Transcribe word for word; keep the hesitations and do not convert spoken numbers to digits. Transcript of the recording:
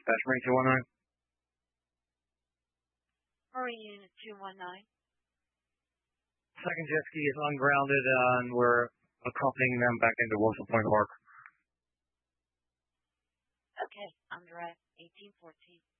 Dispatch Marine two one nine. Marine Unit two one nine. Second jet ski is ungrounded and we're accompanying them back into Wilson Point Park. Okay, under at eighteen fourteen.